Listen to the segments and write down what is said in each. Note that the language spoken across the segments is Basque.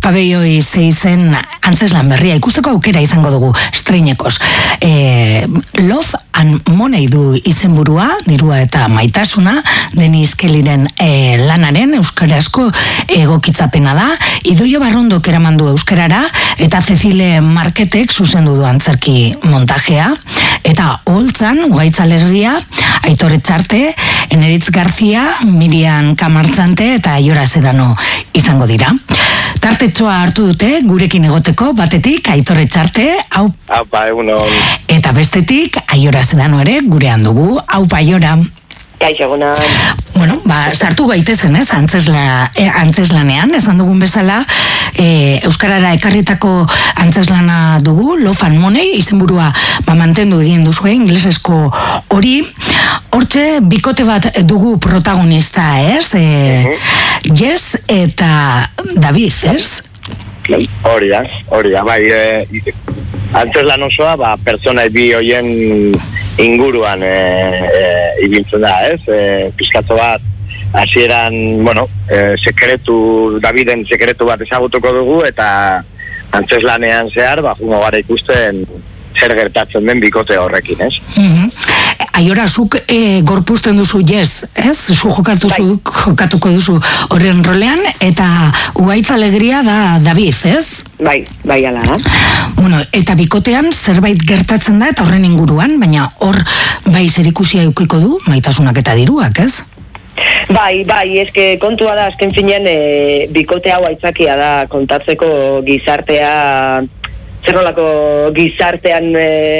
Pabelloi 6en antzeslan berria ikusteko aukera izango dugu estreinekos. Love and Money du izenburua, dirua eta maitasuna, Denis Kellyren lanaren euskarazko egokitzapena da. Idoio Barrondok eraman du euskarara eta Cecile Marketek zuzendu du antzerki montajea. Eta holtzan, Ugaitz Alegria, Aitor Etxarte, Eneritz Garzia, Miriam Kamartzante eta Aiora Sedano izango dira. Tartetxoa hartu dute gurekin egoteko, batetik Aitor Etxarte, Aupa, egunon. Eta bestetik Aiora Sedano ere gurean dugu, aupa Aiora. Kaixo, egunon. Bueno, sartu gaitezen, antzeslanean, esan dugun bezala, euskarara ekarritako antzeslana dugu, Love and Money, izenburua mantendu egin duzue, inglesezko hori. Hortxe, bikote bat dugu protagonista, ez? Jess eta David, ez? Hori da, bai, antzeslan osoa, pertsona bi hoien inguruan ibiltzen da, ez? Pizkatzo bat, hasieran, Daviden sekretu bat ezagutuko dugu, eta antzeslanean zehar, jungo gara ikusten zer gertatzen den bikote horrekin, ez? Aiora, zuk gorpuzten duzu Jess, ez? Zu jokatuko duzu horren rolean, eta Ugaitz Alegria da David, ez? Bai, ala da. Bueno, eta bikotean zerbait gertatzen da, eta horren inguruan, baina hor bai zerikusia eukiko du, maitasunak eta diruak, ez? Bai, eske kontua da, azken finean bikote hau aitzakia da kontatzeko gizartea, zer nolako gizartean,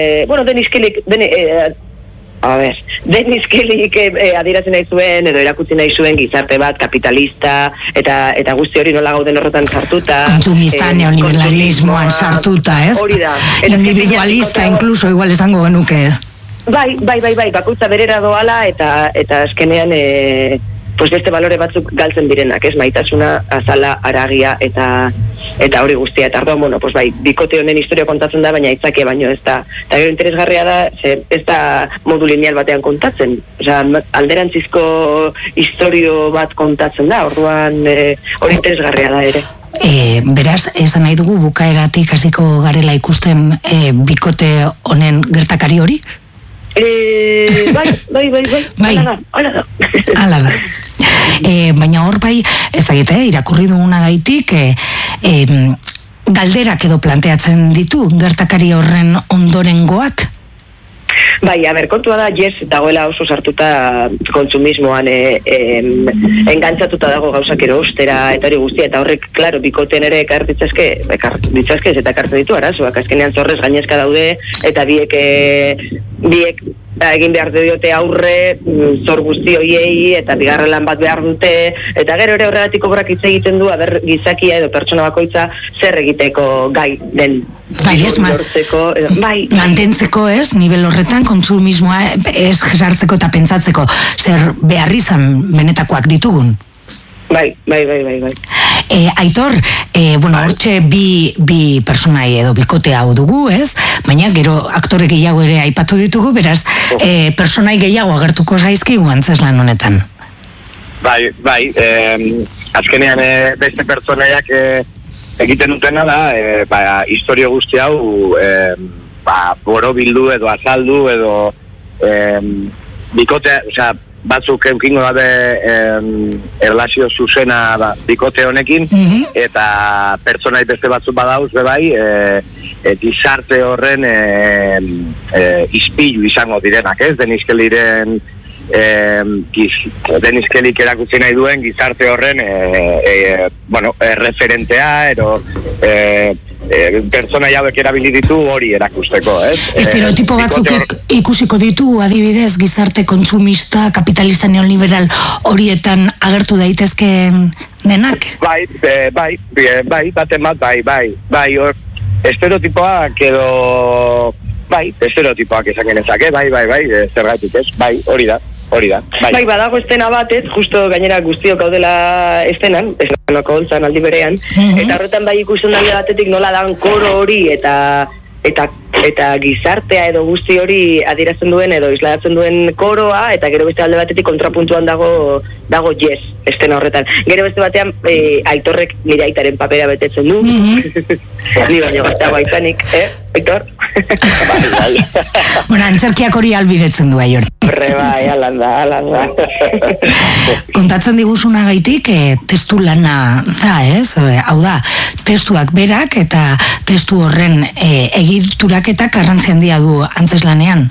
Denis Kellyk adierazten nahi zuen edo erakutsi nahi zuen gizarte bat kapitalista eta guzti hori nola gauden horretan sartuta, kontsumista, neoliberalismoan sartuta, ez? Hori da. Individualista, incluso, igual esango genuke, ez? Bai, bakoitza berera doala eta azkenean beste balore batzuk galtzen direnak, ez? Maitasuna, azala, aragia eta hori guztia. Eta ardoan, bikote honen historia kontatzen da, baina aitzakia baino ez da. Eta gero interesgarria da, ez da modu lineal batean kontatzen. Osea, alderantzizko historio bat kontatzen da, orduan hori interesgarria da ere. Beraz, esan nahi dugu bukaeratik hasiko garela ikusten bikote honen gertakari hori? Bai. Hala da. Baina hor bai, ezagite, irakurri dugunagaitik galderak edo planteatzen ditu gertakari horren ondorengoak? Bai, kontua da, Jess dagoela oso sartuta kontsumismoan engantzatuta dago gauzak erostera eta hori guztia, eta horrek, klaro, bikoten ere ekar ditzazke eta ekartzen ditu arazoak, azkenean zorrez gainezka daude, eta biek egin behar diote aurre zor guzti hoiei eta bigarren lan bat behar dute, eta gero ere horregatik obrak hitz egiten du gizakia edo pertsona bakoitza zer egiteko gai den. Mantentzeko, ez, nivel horretan kontsumismoa ez jesartzeko eta pentsatzeko zer behar izan benetakoak ditugun. Bai. Aitor, hortxe bi personai edo bikote hau dugu, ez? Baina gero aktore gehiago ere aipatu ditugu, beraz, personai gehiago agertuko zaizkigu antzeslan honetan. Bai, azkenean beste pertsonaiak egiten dutena da, historio guzti hau borobildu edo azaldu edo bikote, osea, batzuk eukingo dabe erlazio zuzena bikote honekin, eta pertsonai beste batzuk badauz bebai, gizarte horren ispilu izango direnak, ez? Denis Kellyren Denis Kellyk erakutsi nahi duen gizarte horren referentea edo pertsona jauek erabili ditu hori erakusteko, ez? Estereotipo batzuk ikusiko ditu, adibidez, gizarte kontsumista, kapitalista, neoliberal horietan agertu daitezkeen denak? Bai, baten bat, hor, estereotipoak edo, estereotipoak esan genezake, bai, zergatik ez, hori da. Bai, badago estena bat, justo gainera guztiok gaudela estenako holtzan aldi berean, eta horretan bai ikusten da batetik nola dan koro hori eta eta gizartea edo guzti hori adierazten duen edo isladatzen duen koroa, eta gero beste alde batetik kontrapuntuan dago yes, estena horretan. Gero beste batean Aitorrek nire aitaren papera betetzen du. Ni baino gazteago aitanik, Aitor? Bai. Bueno, antzerkiak hori albidetzen du Aior. Horre bai, alanda. Kontatzen diguzunagaitik testu lana da, ez? Hau da, testuak berak eta testu horren egituraketak garrantzi handia du antzeslanean.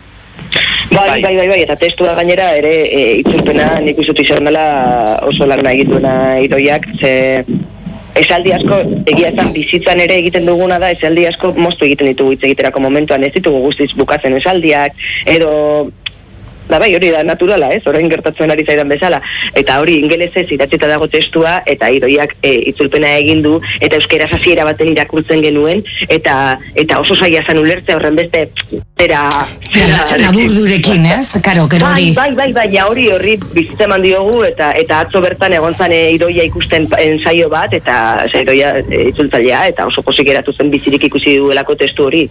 Bai, eta testua gainera ere itzulpena nik uzut izan dela oso lana egin duena Idoiak, ze esaldi asko egia esan bizitzan ere egiten duguna da, esaldi asko moztu egiten ditugu hitz egiterako momentuan, ez ditugu guztiz bukatzen esaldiak, edo da bai, hori da naturala, orain gertatzen ari zaidan bezala, eta hori ingelesez idatzita dago testua, eta Idoiak itzulpena egin du, eta euskeraz hasiera baten irakurtzen genuen, eta oso zaila zen ulertzea horren beste zera laburdurekin, ez? Karo, hori. Bai, hori bizitza eman diogu, eta atzo bertan egon zan Idoia ikusten ensaio bat, eta Idoia itzultzailea, eta oso posik geratu zen bizirik ikusi duelako testu hori.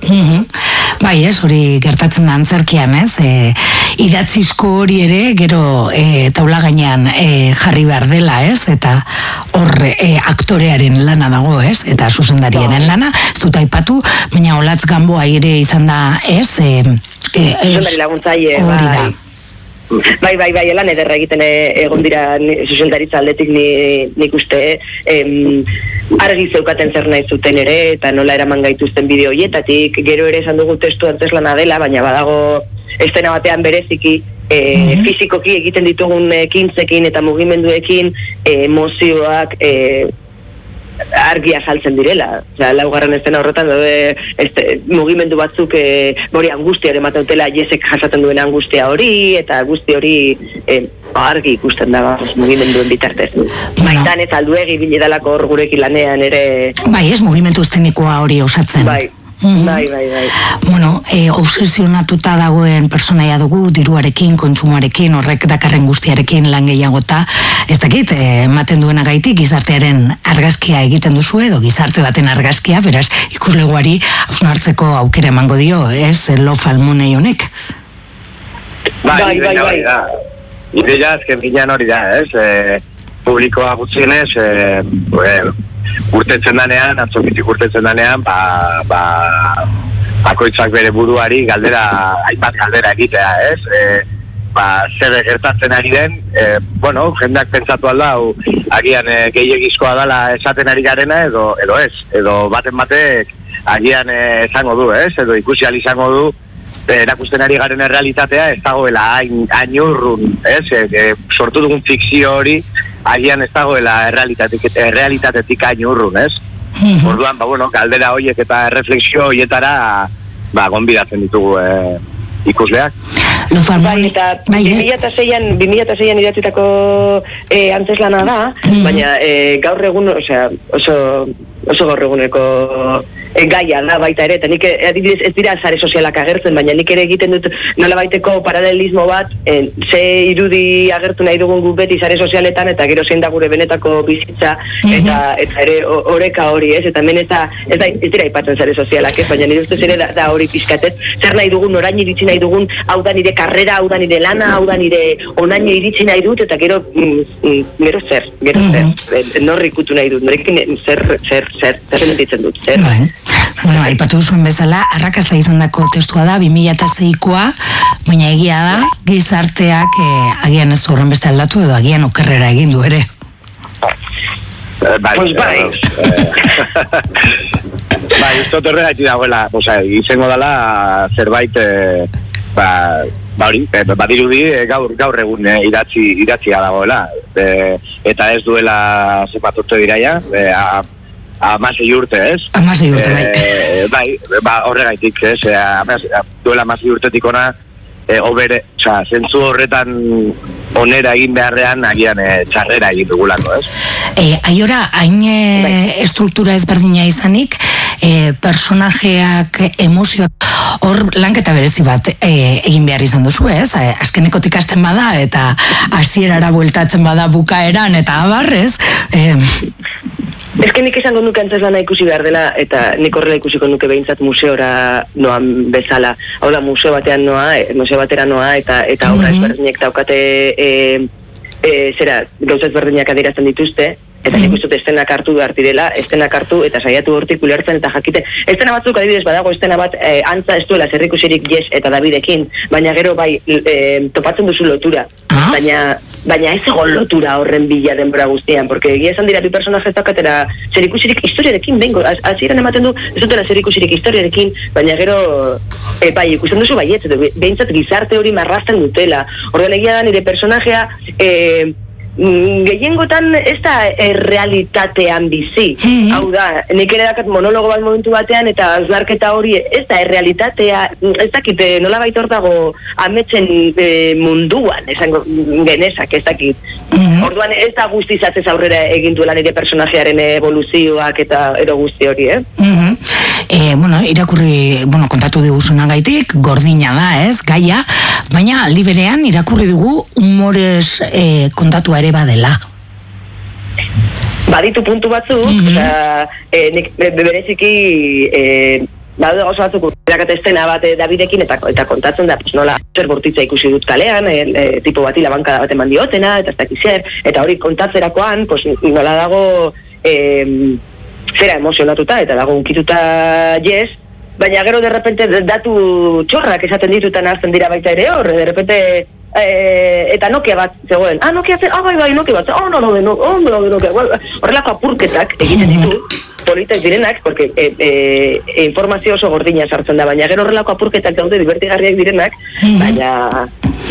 Bai, ez, hori gertatzen da antzerkian, ez? Idatzizko hori ere, gero taula gainean jarri behar dela, ez? Eta hor aktorearen lana dago, ez? Eta zuzendariaren lana, ez dut aipatu, baina Olatz Gamboa ere izan da, ez? Zuzendari laguntzaile, hori da. Bai, elan ederra egiten egon dira zuzendaritza aldetik nik uste argi zeukaten zer nahi zuten ere, eta nola eraman gaituzten bideo hietatik, gero ere esan dugu testu antzeslana dela, baina badago estena batean bereziki fizikoki egiten ditugun ekintzekin eta mugimenduekin emozioak argia saltzen direla. Laugarren estena horretan mugimendu batzuk hori angustia ematen dutela, Jesek jasaten duen angustia hori, eta guzti hori argi ikusten da mugimenduen bitartez. Baitan ez alduegi biledalako hor gurekin lanean ere... Bai, ez mugimendu estenikoa hori osatzen. Bai. Bueno, obsesionatuta dagoen personaia dugu, diruarekin, kontsumoarekin, horrek dakarren guztiarekin lan gehiagota, ez dakit, ematen duena gaitik gizartearen argazkia egiten duzu edo gizarte baten argazkia, beraz, ikusleguari hausnartzeko aukera emango dio, ez, Love and Money honek? Bai. Ideia azken finean hori da, ez, publikoa gutxienez, urtetzen danean, atzokitik urtetzen danean, bakoitzak bere buruari hainbat galdera egitea, ez? Zer gertatzen ari den, jendeak pentsatu aldau, agian gehiagizkoa dela esaten ari garena, edo ez, edo baten batek agian esango du, ez? Edo ikusi ahal izango du, erakusten ari garen errealitatea ez dagoela hain urrun, ez? Sortu dugun fikzio hori, agian ez dagoela errealitatetik hain urrun, ez? Orduan, galdera horiek eta refleksio horietara gonbidatzen ditugu ikusleak. Bai, eta 2006an idatzitako antzeslana da, baina gaur egun, oso gaur eguneko gaia da baita ere, eta nik adibidez ez dira sare sozialak agertzen, baina nik ere egiten dut nola baiteko paralelismo bat, ze irudi agertu nahi dugun gu beti sare sozialetan, eta gero zein da gure benetako bizitza, eta ere oreka hori, ez? Eta hemen ez dira aipatzen sare sozialak, ez? Baina nire ustez ere da hori pizkatez, zer nahi dugun, orain iritsi nahi dugun, hau da nire karrera, hau da nire lana, hau da nire onaino iritsi nahi dut, eta gero zer, norri ikutu nahi dut, norekin zer sentitzen dut, zer. Bueno, aipatu zuen bezala, arrakasta izandako testua da, 2006koa, baina egia da, gizarteak agian ez du horren beste aldatu edo agian okerrera egin du ere. Bai, uste horregaitik dagoela, izango dela zerbait, badirudi gaur egun idatzia dagoela, eta ez duela zepat urte diraia, 16 urte, ez? 16 urte, bai, horregaitik, ez? Duela 16 urtetik ona, zentzu horretan onera egin beharrean, agian txarrera egin dugulako, ez? Aiora, hain estruktura ezberdina izanik, personajeak, emozioak, hor lanketa berezi bat egin behar izan duzu, ez? Azkenekotik hasten bada, eta hasierara bueltatzen bada bukaeran, eta abarrez. Eske nik esango nuke antzezlana ikusi behar dela, eta nik horrela ikusiko nuke behintzat museora noan bezala. Hau da, museo batera noa, eta obra ezberdinek daukate zera, gauza ezberdinak adierazten dituzte, eta nik uste estenak hartu direla, estenak hartu eta saiatu hortik ulertzen eta jakite. Estena batzuk adibidez badago, estena bat antza ez duela zerrikusirik Yes eta Davidekin, baina gero bai topatzen duzu lotura. Baina ez egon lotura horren bila denbora guztian, porque egia esan dira bi personaje daukatera zerikusirik historiarekin, bengo, hasieran ematen du ez dutela zerikusirik historiarekin, baina gero bai, ikusten duzu baietz, behintzat gizarte hori marrazten dutela. Orduan egia da nire personajea gehiengotan ez da errealitatean bizi. Hau da, nik ere dakat monologo bat momentu batean eta hausnarketa hori ez da errealitatea, ez dakit nola baita hor dago ametsen munduan, esango genezak, ez dakit. Orduan ez da guztizatzez aurrera egin duela nire personajearen evoluzioak eta ero guzti hori, irakurri, kontatu diguzunagaitik, gordina da, ez, gaia, baina aldi berean irakurri dugu humorez kontatua ere badela. Baditu puntu batzuk, nik bereziki badu oso batzuk irakate estena bat Davidekin eta kontatzen da nola zer bortitza ikusi dut kalean, tipo bati labankada bat eman diotena, eta ez dakiz zer, eta hori kontatzerakoan, nola dago zera emozionatuta eta dago unkituta Yes, baina gero de repente datu txorrak esaten ditutan hasten dira baita ere hor, de repente eta Nokia bat zegoen, Nokia bai, Nokia bat, Nokia, horrelako apurketak egiten ditu, politak direnak, porque informazio oso gordina sartzen da, baina gero horrelako apurketak daude divertigarriak direnak, baina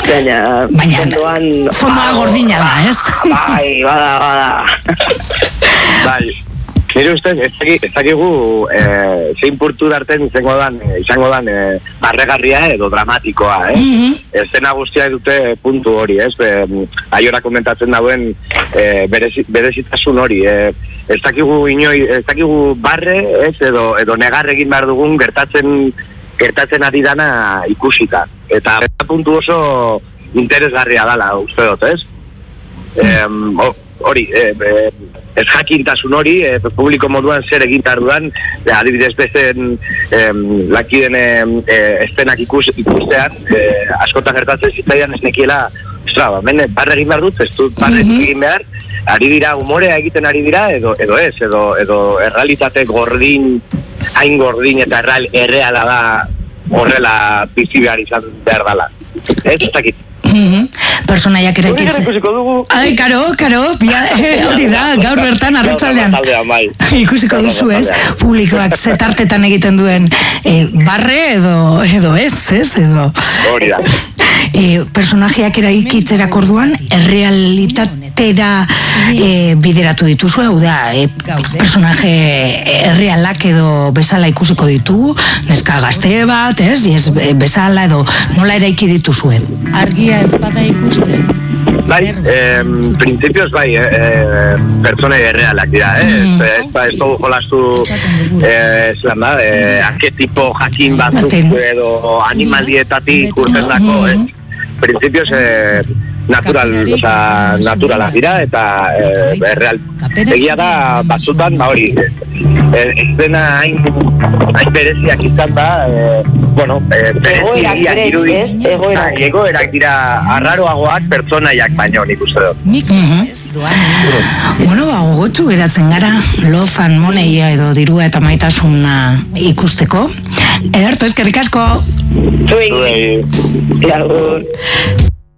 fondoa gordina da, ez? Bai, bada. Bai. Nire ustez, ez dakigu zein purtu darten izango dan barregarria edo dramatikoa, Estena guztia dute puntu hori, aiora komentatzen dauen berezitasun hori, ez dakigu barre, edo negar egin behar dugun gertatzen ari dana ikusita. Eta puntu oso interesgarria dala, uste dut, hori, ez jakintasun hori, publiko moduan zer egin tarduan, adibidez bezen lakiden estenak ikustean, askotan gertatzen zitzaidan ez nekiela, barre egin behar dut, ez dut barre egin behar, ari dira, umorea egiten ari dira, edo errealitate hain gordin eta erreala da horrela bizi behar izan behar dala. Ez dakit. Personaiak eraikitzen. Ai, karo, hori da, gaur bertan arratzaldean. Ikusiko duzu, ez? Publikoak zetartetan egiten duen barre edo ez? Hori da. Personajeak eraikitzerak orduan, errealitatera bideratu dituzu, hau da, personaje errealak edo bezala ikusiko ditugu, neska gazte bat, ez? Bezala edo nola eraiki dituzuen. Argia ez bada ikusten. Bai, prinsipioz bai, pertsona errealak dira, ez dugu jolastu arketipo jakin batzuk edo animalietatik urten dako, prinsipioz naturalak dira eta erreal. Egia da, batzutan, hori, ez dena hain bereziak izan da, egoerak dira arraroagoak pertsonaiak baino, nik uste dut. Gogotsu geratzen gara, Love and Money edo dirua eta maitasuna ikusteko. Ederto, eskerrik asko. Zuei.